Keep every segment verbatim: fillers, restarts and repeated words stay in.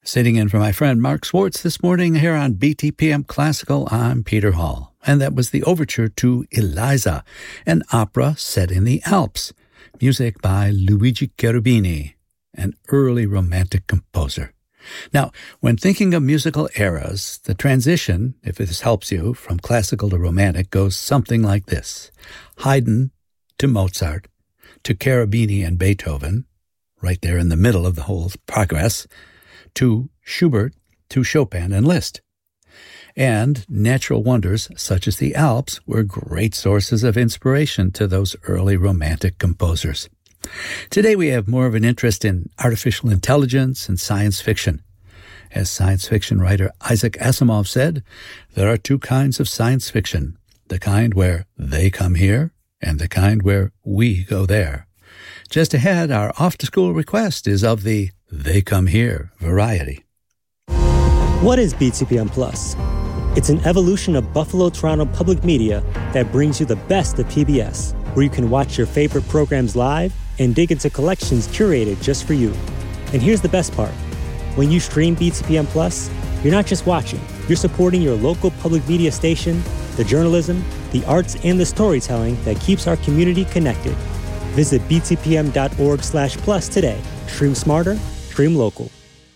Sitting in for my friend Mark Swartz this morning here on B T P M Classical, I'm Peter Hall. And that was the overture to Eliza, an opera set in the Alps. Music by Luigi Cherubini, an early romantic composer. Now, when thinking of musical eras, the transition, if this helps you, from classical to romantic goes something like this. Haydn to Mozart, to Cherubini and Beethoven, right there in the middle of the whole progress, to Schubert, to Chopin and Liszt. And natural wonders such as the Alps were great sources of inspiration to those early romantic composers. Today we have more of an interest in artificial intelligence and science fiction. As science fiction writer Isaac Asimov said, there are two kinds of science fiction, the kind where they come here and the kind where we go there. Just ahead, our off-to-school request is of the They Come Here variety. What is B T P M Plus? It's an evolution of Buffalo Toronto Public Media that brings you the best of P B S, where you can watch your favorite programs live and dig into collections curated just for you. And here's the best part. When you stream B T P M Plus, you're not just watching, you're supporting your local public media station, the journalism, the arts, and the storytelling that keeps our community connected. Visit btpm.org slash plus today. Stream smarter, stream local.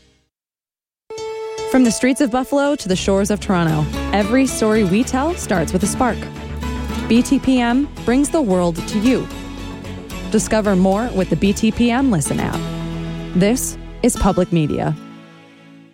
From the streets of Buffalo to the shores of Toronto, every story we tell starts with a spark. B T P M brings the world to you. Discover more with the B T P M Listen app. This is public media.